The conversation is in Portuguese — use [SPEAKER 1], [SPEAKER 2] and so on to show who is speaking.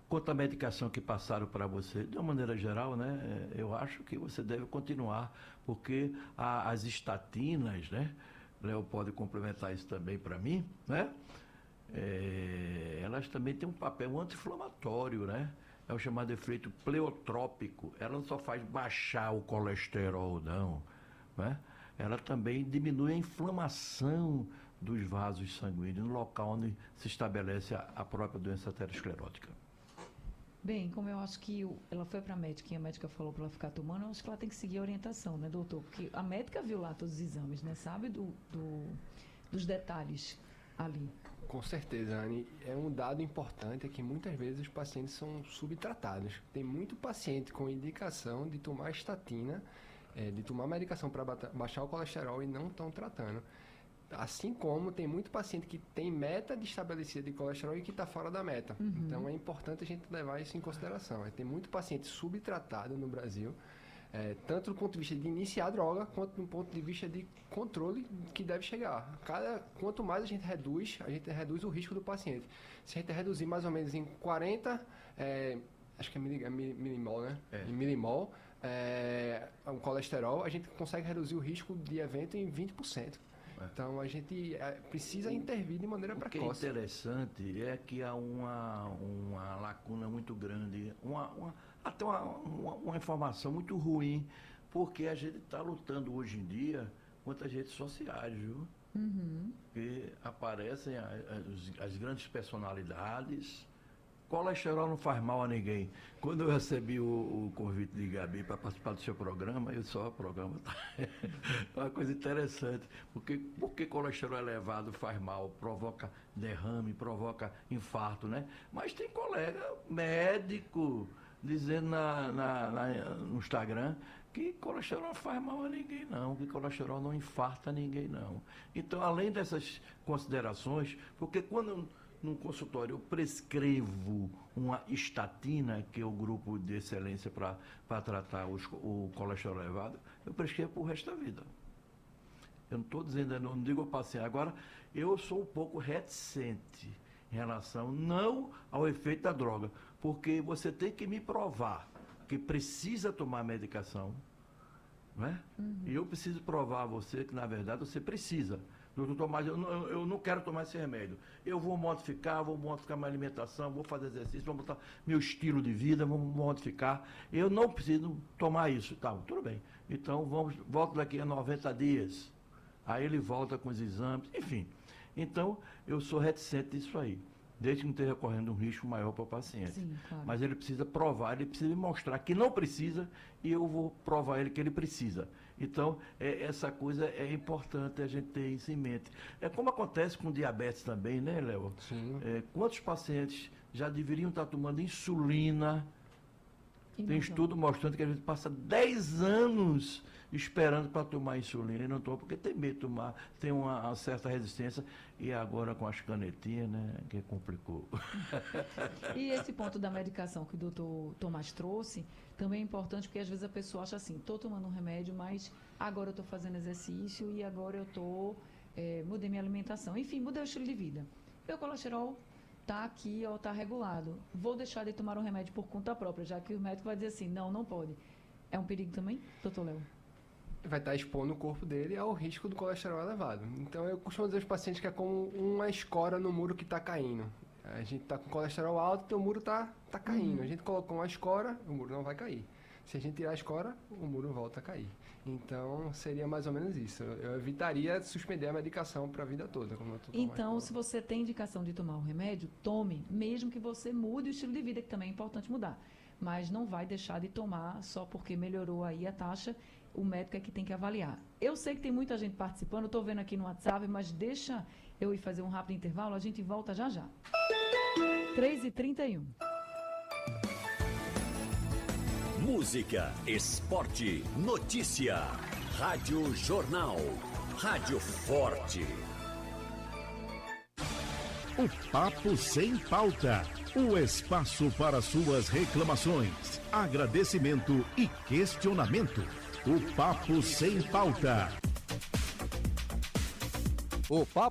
[SPEAKER 1] Quanto à medicação que passaram para você, de uma maneira geral, né, eu acho que você deve continuar, porque as estatinas, né, Léo pode complementar isso também para mim, né, elas também têm um papel anti-inflamatório, né, é o chamado efeito pleotrópico. Ela não só faz baixar o colesterol, não, né, ela também diminui a inflamação dos vasos sanguíneos no local onde se estabelece a própria doença aterosclerótica.
[SPEAKER 2] Bem, como eu acho que ela foi para a médica e a médica falou para ela ficar tomando, eu acho que ela tem que seguir a orientação, né, doutor? Porque a médica viu lá todos os exames, né? Sabe dos detalhes ali.
[SPEAKER 3] Com certeza, Anne. É um dado importante é que muitas vezes os pacientes são subtratados. Tem muito paciente com indicação de tomar estatina, de tomar medicação para baixar o colesterol e não estão tratando. Assim como tem muito paciente que tem meta de estabelecida de colesterol e que está fora da meta. Uhum. Então é importante a gente levar isso em consideração. Tem muito paciente subtratado no Brasil, tanto do ponto de vista de iniciar a droga, quanto do ponto de vista de controle que deve chegar. Quanto mais a gente reduz o risco do paciente. Se a gente reduzir mais ou menos em 40, acho que é milimol, né? Em milimol, o colesterol, a gente consegue reduzir o risco de evento em 20%. Então a gente precisa intervir de maneira precoce.
[SPEAKER 1] O que é interessante é que há uma lacuna muito grande, até uma informação muito ruim, porque a gente está lutando hoje em dia contra as redes sociais, viu?
[SPEAKER 2] Uhum.
[SPEAKER 1] Que aparecem as grandes personalidades. Colesterol não faz mal a ninguém. Quando eu recebi o convite de Gabi para participar do seu programa, eu só o programa tá uma coisa interessante, porque colesterol elevado faz mal, provoca derrame, provoca infarto, né? Mas tem colega médico dizendo no Instagram que colesterol não faz mal a ninguém não, que colesterol não infarta ninguém não. Então, além dessas considerações, porque quando num consultório eu prescrevo uma estatina, que é o grupo de excelência para tratar o colesterol elevado, eu prescrevo para o resto da vida. Eu não estou dizendo, não digo ao paciente. Agora, eu sou um pouco reticente em relação não ao efeito da droga, porque você tem que me provar que precisa tomar medicação, né? Uhum. E eu preciso provar a você que, na verdade, você precisa. Doutor, mas eu não quero tomar esse remédio. Eu vou modificar minha alimentação, vou fazer exercício, vou botar meu estilo de vida, vou modificar. Eu não preciso tomar isso. Tá, tudo bem. Então, volto daqui a 90 dias. Aí ele volta com os exames, enfim. Então, eu sou reticente disso aí, desde que não esteja correndo um risco maior para o paciente.
[SPEAKER 2] Sim, claro. Mas
[SPEAKER 1] ele precisa provar, ele precisa me mostrar que não precisa e eu vou provar ele que ele precisa. Então, essa coisa é importante a gente ter isso em mente. É como acontece com diabetes também, né, Léo?
[SPEAKER 3] Sim.
[SPEAKER 1] Quantos pacientes já deveriam estar tomando insulina? Tem estudo mostrando que a gente passa 10 anos esperando para tomar insulina e não toma, porque tem medo de tomar, tem uma certa resistência, e agora com as canetinhas, né, que complicou.
[SPEAKER 2] E esse ponto da medicação que o doutor Tomás trouxe, também é importante, porque às vezes a pessoa acha assim, estou tomando um remédio, mas agora eu estou fazendo exercício e agora eu mudei minha alimentação. Enfim, mudei o estilo de vida. Meu colesterol está aqui ou está regulado. Vou deixar de tomar um remédio por conta própria, já que o médico vai dizer assim, não pode. É um perigo também, doutor Léo?
[SPEAKER 3] Vai estar expondo o corpo dele ao risco do colesterol elevado. Então, eu costumo dizer aos pacientes que é como uma escora no muro que está caindo. A gente está com colesterol alto, então o muro está caindo. A gente colocou uma escora, o muro não vai cair. Se a gente tirar a escora, o muro volta a cair. Então, seria mais ou menos isso. Eu evitaria suspender a medicação para a vida toda.
[SPEAKER 2] Então, se você tem indicação de tomar um remédio, tome, mesmo que você mude o estilo de vida, que também é importante mudar. Mas não vai deixar de tomar só porque melhorou aí a taxa. O médico é que tem que avaliar. Eu sei que tem muita gente participando, estou vendo aqui no WhatsApp, mas deixa eu ir fazer um rápido intervalo, a gente volta já já. 3h31.
[SPEAKER 4] Música, esporte, notícia. Rádio Jornal. Rádio Forte.
[SPEAKER 5] O Papo Sem Pauta. O espaço para suas reclamações, agradecimento e questionamento. O Papo Sem Pauta.
[SPEAKER 6] O Papo